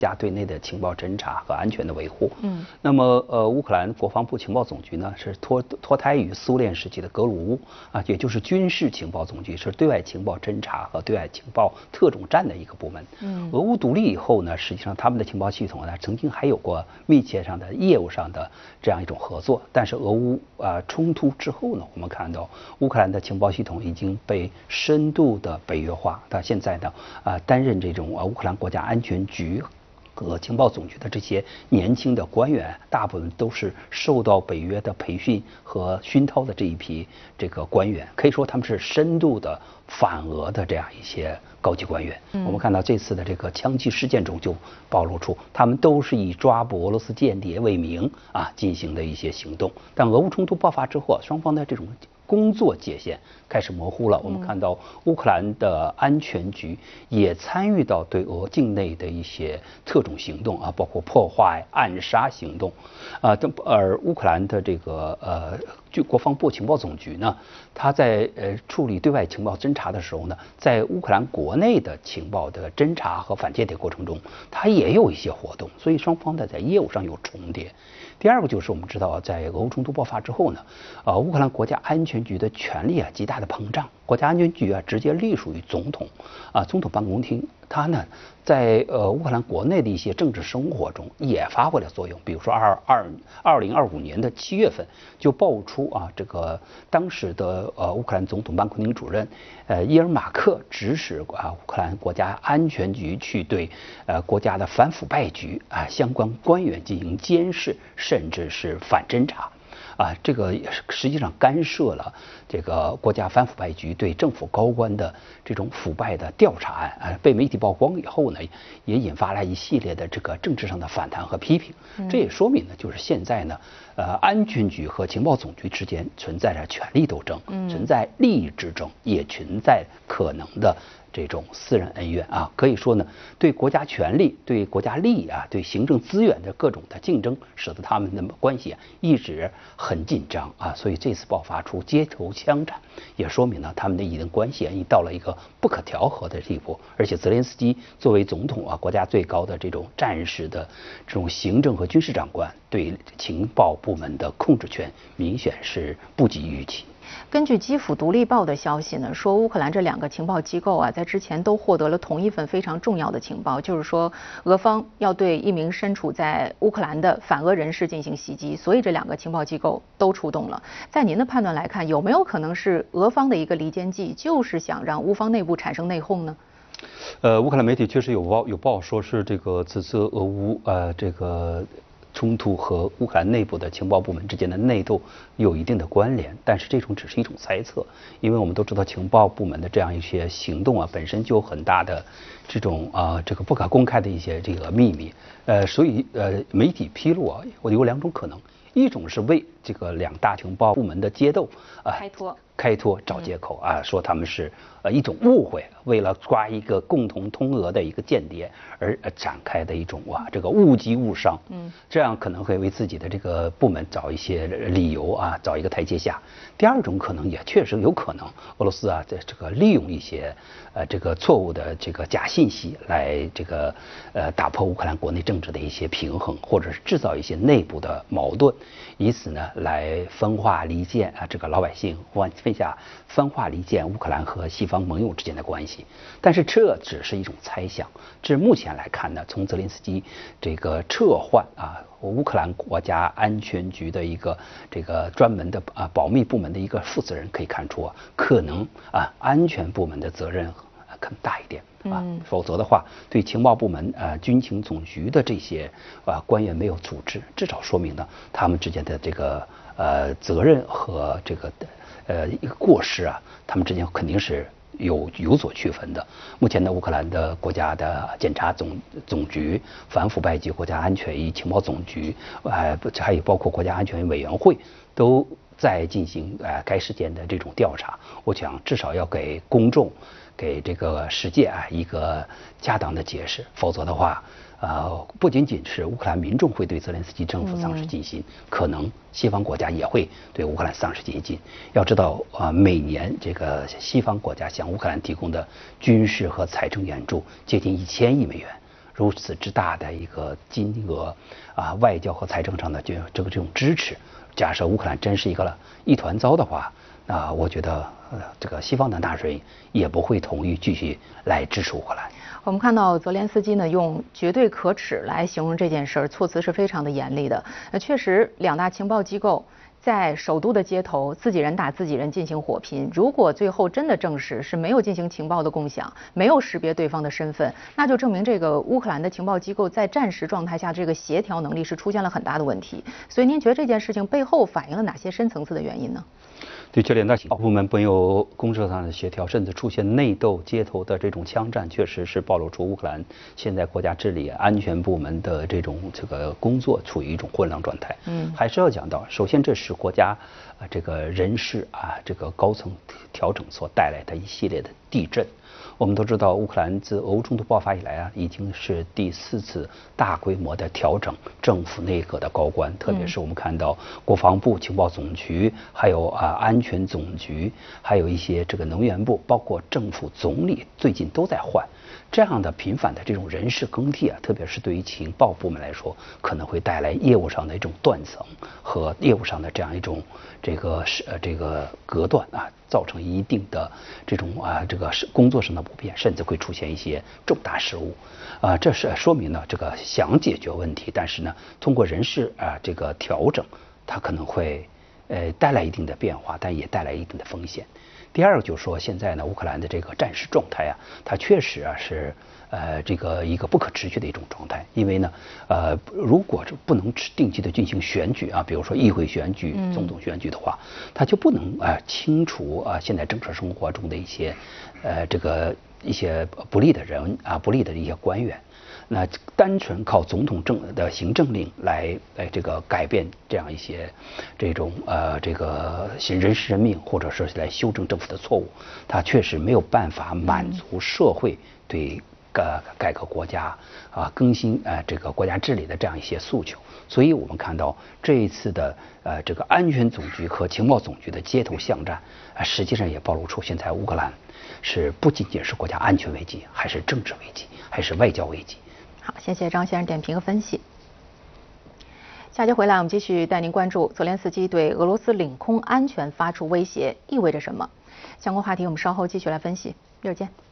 家对内的情报侦察和安全的维护。那么乌克兰国防部情报总局呢是脱胎于苏联时期的格鲁乌啊，也就是军事情报总局，是对外情报侦察和对外情报特种站的一个部门。俄乌独立以后呢，实际上他们的情报系统呢曾经还有过密切上的业务上的这样一种合作，但是俄乌冲突之后呢，我们看到乌克兰的情报系统已经被深度的北约化，到现在呢担任这种乌克兰国家安全局和情报总局的这些年轻的官员，大部分都是受到北约的培训和熏陶的这一批这个官员，可以说他们是深度的反俄的这样一些高级官员。我们看到这次的这个枪击事件中就暴露出，他们都是以抓捕俄罗斯间谍为名进行的一些行动。但俄乌冲突爆发之后，双方的这种工作界限开始模糊了。我们看到乌克兰的安全局也参与到对俄境内的一些特种行动包括破坏、暗杀行动而乌克兰的这个国防部情报总局呢，他在处理对外情报侦察的时候呢，在乌克兰国内的情报的侦察和反间谍过程中，它也有一些活动，所以双方的在业务上有重叠。第二个就是我们知道，在俄乌冲突爆发之后呢，乌克兰国家安全局的权力极大的膨胀，国家安全局直接隶属于总统总统办公厅，它呢在乌克兰国内的一些政治生活中也发挥了作用。比如说2025年的7月份就爆出这个当时的乌克兰总统办公厅主任伊尔马克指使乌克兰国家安全局去对国家的反腐败局相关官员进行监视，甚至是反侦查。这个实际上干涉了这个国家反腐败局对政府高官的这种腐败的调查案被媒体曝光以后呢，也引发了一系列的这个政治上的反弹和批评。这也说明呢，就是现在呢，安全局和情报总局之间存在着权力斗争，存在利益之争，也存在可能的这种私人恩怨可以说呢，对国家权力、对国家利益对行政资源的各种的竞争，使得他们的关系一直很紧张所以这次爆发出街头枪战，也说明呢，他们的一定关系已到了一个不可调和的地步。而且泽连斯基作为总统国家最高的这种战士的这种行政和军事长官，对情报部门的控制权明显是不及预期。 根据基辅独立报的消息呢，说乌克兰这2个情报机构在之前都获得了同一份非常重要的情报，就是说俄方要对一名身处在乌克兰的反俄人士进行袭击，所以这2个情报机构都出动了。在您的判断来看，有没有可能是俄方的一个离间计，就是想让乌方内部产生内讧呢？ 乌克兰媒体确实有报说是这个指责俄乌这个冲突和乌克兰内部的情报部门之间的内斗有一定的关联，但是这种只是一种猜测，因为我们都知道情报部门的这样一些行动本身就有很大的这种这个不可公开的一些这个秘密，所以媒体披露我有2种可能，一种是为这个2大情报部门的决斗开脱找借口说他们是一种误会，为了抓一个共同通俄的一个间谍而展开的一种这个误击误伤，这样可能会为自己的这个部门找一些理由找一个台阶下。第2种可能也确实有可能，俄罗斯在这个利用一些这个错误的这个假信息来这个打破乌克兰国内政治的一些平衡，或者是制造一些内部的矛盾，以此呢来分化离间这个老百姓，分化离间乌克兰和西方盟友之间的关系。但是这只是一种猜想，至目前来看呢，从泽连斯基这个撤换乌克兰国家安全局的一个这个专门的保密部门的一个负责人可以看出可能安全部门的责任更大一点否则的话，对情报部门军情总局的这些官员没有组织，至少说明呢他们之间的这个责任和这个一个过失他们之间肯定是有所区分的。目前呢，乌克兰的国家的检察总局、反腐败局、国家安全与情报总局，还有包括国家安全委员会，都在进行该事件的这种调查。我想至少要给公众、给这个世界一个恰当的解释，否则的话。不仅仅是乌克兰民众会对泽连斯基政府丧失信心，可能西方国家也会对乌克兰丧失信心。要知道每年这个西方国家向乌克兰提供的军事和财政援助接近1000亿美元， 如此之大的一个金额啊，外交和财政上的这种支持。假设乌克兰真是一团糟的话，那我觉得这个西方的纳税人也不会同意继续来支持乌克兰。 我们看到泽连斯基呢用绝对可耻来形容这件事儿，措辞是非常的严厉的。确实，两大情报机构在首都的街头自己人打自己人进行火拼，如果最后真的证实是没有进行情报的共享，没有识别对方的身份，那就证明这个乌克兰的情报机构在战时状态下这个协调能力是出现了很大的问题。所以您觉得这件事情背后反映了哪些深层次的原因呢？ 对，这两大情报部门没有公社上的协调，甚至出现内斗、街头的这种枪战，确实是暴露出乌克兰现在国家治理安全部门的这个工作处于一种混乱状态。还是要讲到，首先这是国家这个人事这个高层调整所带来的一系列的地震。我们都知道，乌克兰自俄乌冲突爆发以来已经是第4次大规模的调整政府内阁的高官，特别是我们看到国防部、情报总局，还有安全总局，还有一些这个能源部，包括政府总理，最近都在换。这样的频繁的这种人事更替特别是对于情报部门来说，可能会带来业务上的一种断层和业务上的这样一种这个隔断造成一定的这种这个工作上的不便，甚至会出现一些重大失误这是说明呢，这个想解决问题，但是呢，通过人事这个调整，它可能会带来一定的变化，但也带来一定的风险。第二个就是说，现在呢，乌克兰的这个战时状态它确实是这个一个不可持续的一种状态，因为呢，如果不能定期的进行选举比如说议会选举、总统选举的话，它就不能清除现在政治生活中的一些一些不利的人不利的一些官员。那单纯靠总统的行政令来这个改变这样一些这种这个人事任命，或者是来修正政府的错误，它确实没有办法满足社会对改革国家更新这个国家治理的这样一些诉求。所以我们看到这一次的这个安全总局和情报总局的街头巷战实际上也暴露出现在乌克兰是不仅仅是国家安全危机，还是政治危机，还是外交危机。 好，谢谢张先生点评和分析。下节回来，我们继续带您关注泽连斯基对俄罗斯领空安全发出威胁意味着什么？相关话题我们稍后继续来分析。一会儿见。